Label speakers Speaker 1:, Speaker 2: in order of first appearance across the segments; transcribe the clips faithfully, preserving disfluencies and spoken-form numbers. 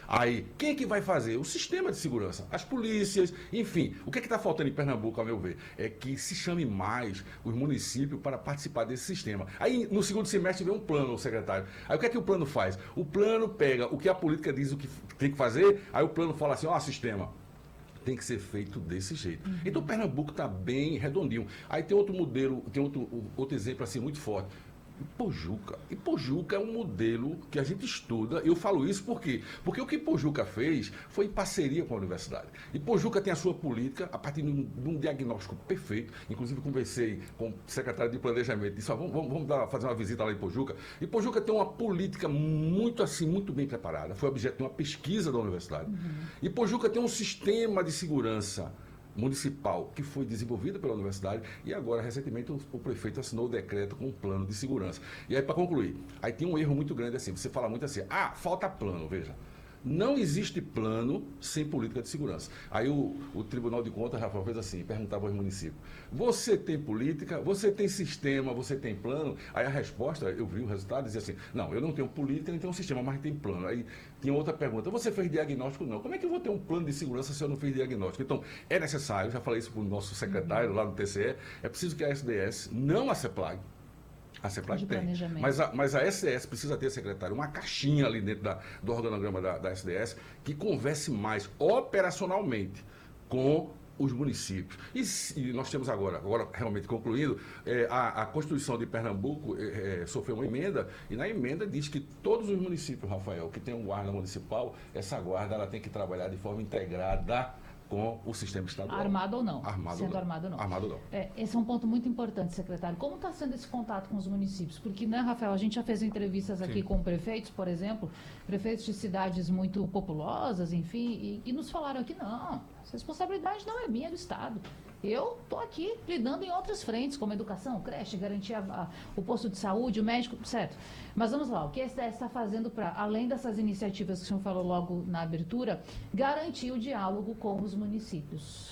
Speaker 1: Aí, quem é que vai fazer? O sistema de segurança, as polícias, enfim. O que é que está faltando em Pernambuco, ao meu ver? É que se chame mais os municípios para participar desse sistema. Aí, no segundo semestre, vem um plano, o secretário. Aí, o que é que o plano faz? O plano pega o que a política diz o que tem que fazer, aí o plano fala assim, ó, sistema, tem que ser feito desse jeito. Uhum. Então, Pernambuco está bem redondinho. Aí tem outro modelo, tem outro, outro exemplo assim muito forte. Ipojuca. Ipojuca é um modelo que a gente estuda. Eu falo isso por quê? Porque o que Ipojuca fez foi em parceria com a universidade. Ipojuca tem a sua política a partir de um, de um diagnóstico perfeito. Inclusive, conversei com o secretário de planejamento. Disse, ah, vamos, vamos, vamos dar, fazer uma visita lá em Ipojuca. Ipojuca tem uma política muito assim, muito bem preparada. Foi objeto de uma pesquisa da universidade. Uhum. Ipojuca tem um sistema de segurança municipal que foi desenvolvida pela universidade e agora, recentemente, o, o prefeito assinou o decreto com um plano de segurança. E aí, para concluir, aí tem um erro muito grande assim, você fala muito assim, ah, falta plano, veja. Não existe plano sem política de segurança. Aí o, o Tribunal de Contas, Rafael, fez assim, perguntava aos municípios, você tem política, você tem sistema, você tem plano? Aí a resposta, eu vi o resultado, dizia assim, não, eu não tenho política, nem tenho sistema, mas tem plano. Aí tinha outra pergunta, você fez diagnóstico? Não. Como é que eu vou ter um plano de segurança se eu não fiz diagnóstico? Então, é necessário, já falei isso para o nosso secretário lá no T C E, é preciso que a S D S, não a CEPLAG, a CEPLAG tem, mas a, mas a S D S precisa ter, secretário, uma caixinha ali dentro da, do organograma da, da S D S que converse mais operacionalmente com os municípios. E, e nós temos agora, agora realmente concluindo, é, a, a Constituição de Pernambuco é, é, sofreu uma emenda, e na emenda diz que todos os municípios, Rafael, que tem um guarda municipal, essa guarda ela tem que trabalhar de forma integrada com o sistema estadual.
Speaker 2: Armado ou não?
Speaker 1: Armado
Speaker 2: Sendo
Speaker 1: não.
Speaker 2: armado ou não.
Speaker 1: Armado ou não.
Speaker 2: É, esse é um ponto muito importante, secretário. Como está sendo esse contato com os municípios? Porque, né, Rafael, a gente já fez entrevistas aqui Sim. com prefeitos, por exemplo, prefeitos de cidades muito populosas, enfim, e, e nos falaram aqui, não, essa responsabilidade não é minha, é do Estado. Eu estou aqui lidando em outras frentes, como educação, creche, garantir a, a, o posto de saúde, o médico, certo. Mas vamos lá, o que a S D S está fazendo para, além dessas iniciativas que o senhor falou logo na abertura, garantir o diálogo com os municípios?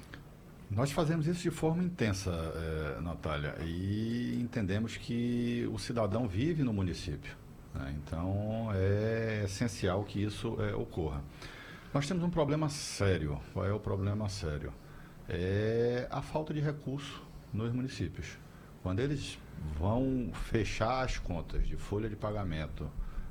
Speaker 3: Nós fazemos isso de forma intensa, eh, Natália, e entendemos que o cidadão vive no município, né? Então é essencial que isso eh, ocorra. Nós temos um problema sério. Qual é o problema sério? É a falta de recurso nos municípios. Quando eles vão fechar as contas de folha de pagamento,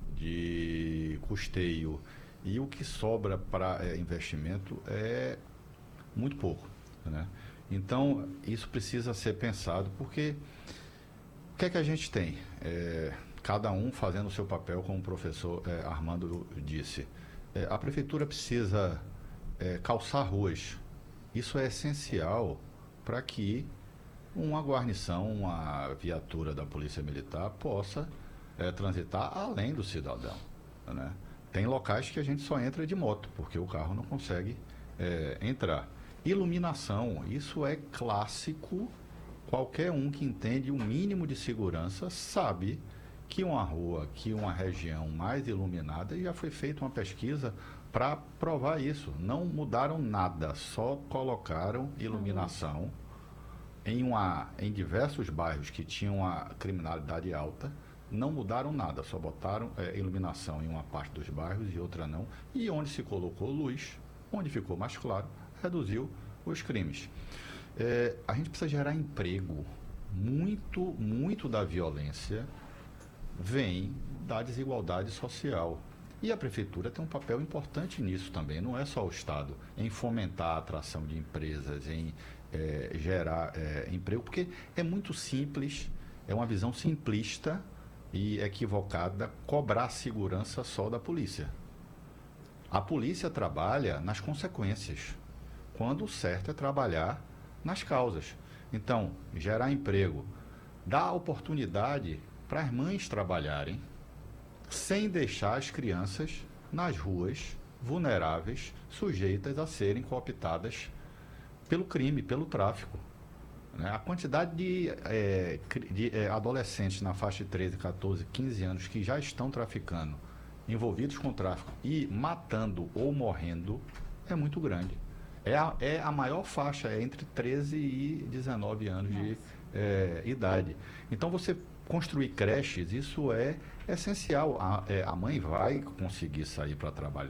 Speaker 3: de custeio, e o que sobra para é, investimento é muito pouco, né? Então, isso precisa ser pensado, porque o que é que a gente tem? É, cada um fazendo o seu papel, como o professor é, Armando disse. É, a prefeitura precisa é, calçar ruas. Isso é essencial para que uma guarnição, uma viatura da Polícia Militar possa é, transitar além do cidadão, né? Tem locais que a gente só entra de moto, porque o carro não consegue é, entrar. Iluminação, isso é clássico. Qualquer um que entende o mínimo de segurança sabe que uma rua, que uma região mais iluminada, já foi feita uma pesquisa para provar isso. Não mudaram nada, só colocaram iluminação em, uma, em diversos bairros que tinham a criminalidade alta. Não mudaram nada, só botaram é, iluminação em uma parte dos bairros e outra não. E onde se colocou luz, onde ficou mais claro, reduziu os crimes. É, a gente precisa gerar emprego. Muito, muito da violência vem da desigualdade social. E a prefeitura tem um papel importante nisso também, não é só o Estado, em fomentar a atração de empresas, em é, gerar é, emprego, porque é muito simples, é uma visão simplista e equivocada cobrar segurança só da polícia. A polícia trabalha nas consequências, quando o certo é trabalhar nas causas. Então, gerar emprego, dar oportunidade para as mães trabalharem, sem deixar as crianças nas ruas, vulneráveis, sujeitas a serem cooptadas pelo crime, pelo tráfico. Né? A quantidade de, é, de é, adolescentes na faixa de treze, quatorze, quinze anos que já estão traficando, envolvidos com tráfico e matando ou morrendo, é muito grande. É a, é a maior faixa, é entre treze e dezenove anos Nossa. de é, idade. Então, você construir creches, isso é essencial. A, é, a mãe vai conseguir sair para trabalhar.